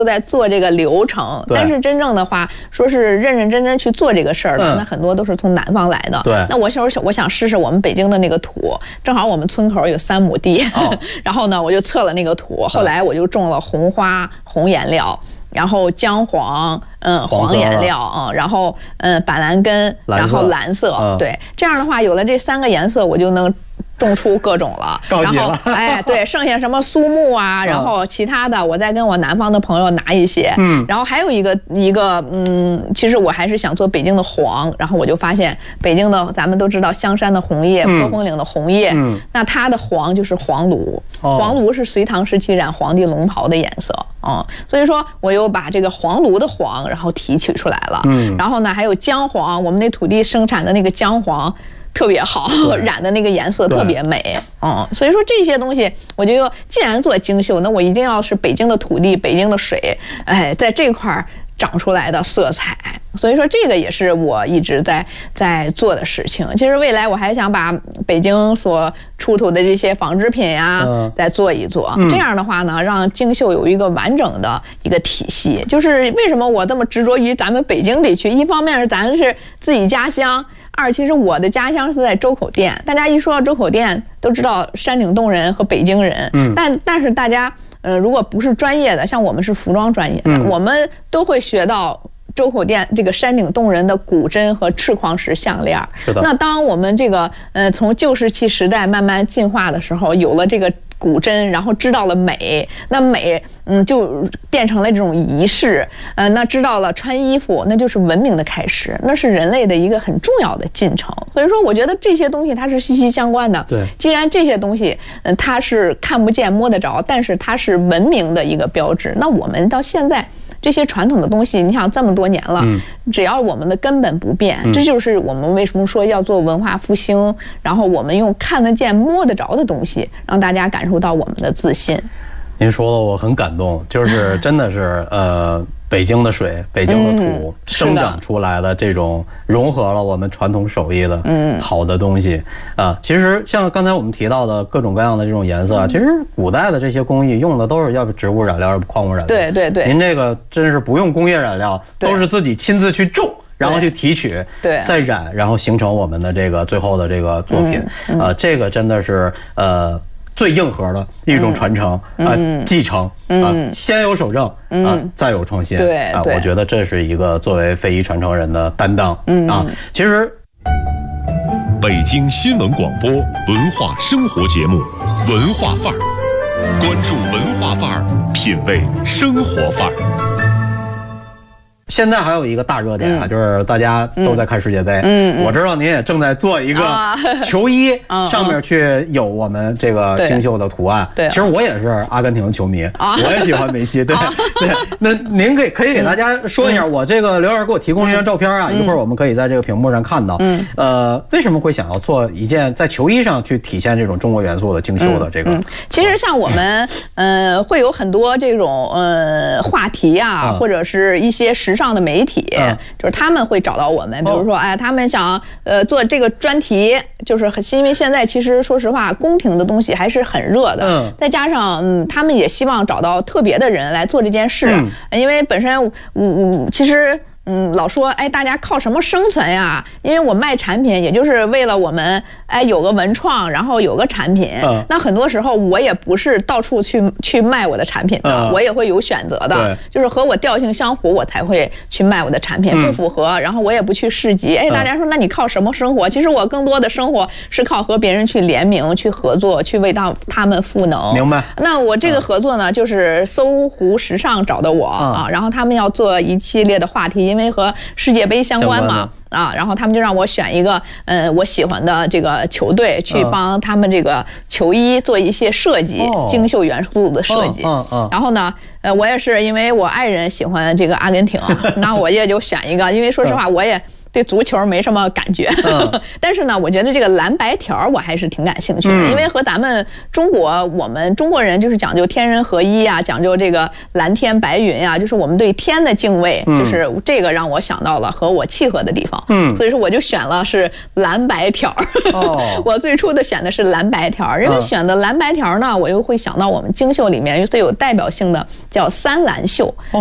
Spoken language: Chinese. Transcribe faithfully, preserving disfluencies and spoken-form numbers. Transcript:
都在做这个流程，但是真正的话，说是认认真真去做这个事儿的，嗯、那很多都是从南方来的。 对， 那我小时候我想试试我们北京的那个土，正好我们村口有三亩地，哦、然后呢，我就测了那个土，后来我就种了红花、红颜料。然后姜黄，嗯，黄颜料，嗯，然后嗯，板蓝根，然后蓝色，嗯、对，这样的话，有了这三个颜色，我就能种出各种了。 然后，哎，对，剩下什么苏木啊，然后其他的，我再跟我南方的朋友拿一些。嗯，然后还有一个一个，嗯，其实我还是想做北京的黄，然后我就发现北京的，咱们都知道香山的红叶，坡风岭的红叶，嗯，那它的黄就是黄芦，哦、黄芦是隋唐时期染皇帝龙袍的颜色。嗯，所以说我又把这个黄芦的黄，然后提取出来了。嗯，然后呢，还有姜黄，我们那土地生产的那个姜黄特别好，染的那个颜色特别美。嗯，所以说这些东西，我就既然做精绣，那我一定要是北京的土地、北京的水，哎，在这块儿长出来的色彩。所以说这个也是我一直在在做的事情。其实未来我还想把北京所出土的这些纺织品呀，嗯、再做一做。嗯、这样的话呢，让精绣有一个完整的一个体系。就是为什么我这么执着于咱们北京地区？一方面是咱是自己家乡，二其实我的家乡是在周口店。大家一说到周口店，都知道山顶洞人和北京人。嗯，但但是大家呃，如果不是专业的，像我们是服装专业的，嗯、我们都会学到周口店这个山顶洞人的古针和赤矿石项链。 是的。 那当我们这个呃从旧石器时代慢慢进化的时候，有了这个古针，然后知道了美，那美嗯就变成了这种仪式。呃，那知道了穿衣服，那就是文明的开始，那是人类的一个很重要的进程。所以说，我觉得这些东西它是息息相关的。 对， 既然这些东西嗯它是看不见摸得着，但是它是文明的一个标志，那我们到现在。这些传统的东西，你想这么多年了，嗯、只要我们的根本不变，嗯、这就是我们为什么说要做文化复兴。然后我们用看得见、摸得着的东西，让大家感受到我们的自信。 您说的我很感动，就是真的是呃。北京的水，北京的土、嗯、生长出来的这种融合了我们传统手艺的好的东西、嗯、啊。其实像刚才我们提到的各种各样的这种颜色，嗯、其实古代的这些工艺用的都是要不植物染料，要不矿物染料。 对对对。 您这个真是不用工业染料，都是自己亲自去种，然后去提取， 对， 再染，然后形成我们的这个最后的这个作品。嗯嗯、呃，这个真的是呃。最硬核的一种传承啊、嗯呃，继承啊、呃，先有守正啊、呃，再有创新。 对啊、呃，我觉得这是一个作为非遗传承人的担当、嗯、啊。其实， 北京新闻广播文化生活节目《文化范儿》，关注文化范儿，品味生活范儿。 现在还有一个大热点啊，嗯、就是大家都在看世界杯。嗯，我知道您也正在做一个球衣，啊、上面去有我们这个精绣的图案。对，其实我也是阿根廷球迷，啊、我也喜欢梅西。对、啊、对，那您可以可以给大家说一下，嗯、我这个刘老师给我提供了一张照片啊，嗯、一会儿我们可以在这个屏幕上看到。嗯，呃，为什么会想要做一件在球衣上去体现这种中国元素的精绣的这个？嗯嗯、 其实像我们，呃，会有很多这种呃话题啊，嗯、或者是一些时尚。上的媒体，嗯、就是他们会找到我们，比如说，哎，他们想呃做这个专题，就是很因为现在其实说实话，宫廷的东西还是很热的，嗯、再加上嗯，他们也希望找到特别的人来做这件事，嗯、因为本身嗯嗯，其实。嗯，老说哎，大家靠什么生存呀？因为我卖产品，也就是为了我们哎有个文创，然后有个产品。嗯、那很多时候我也不是到处去去卖我的产品的，嗯、我也会有选择的，就是和我调性相符，我才会去卖我的产品。嗯、不符合，然后我也不去市集。哎，大家说那你靠什么生活？其实我更多的生活是靠和别人去联名、去合作、去为到他们赋能。 明白。 那我这个合作呢，就是搜狐时尚找的我啊，然后他们要做一系列的话题。因为和世界杯相关嘛，啊，然后他们就让我选一个，呃，我喜欢的这个球队，去帮他们这个球衣做一些设计，哦、精绣元素的设计。嗯嗯。然后呢，呃，我也是因为我爱人喜欢这个阿根廷，那我也就选一个，因为说实话，我也对足球没什么感觉，嗯、但是呢，我觉得这个蓝白条我还是挺感兴趣的，嗯、因为和咱们中国，我们中国人就是讲究天人合一啊，讲究这个蓝天白云啊，就是我们对天的敬畏，嗯、就是这个让我想到了和我契合的地方，嗯，所以说我就选了是蓝白条。哦，我最初的选的是蓝白条，因为选的蓝白条呢，我又会想到我们京绣里面最有代表性的叫三蓝绣。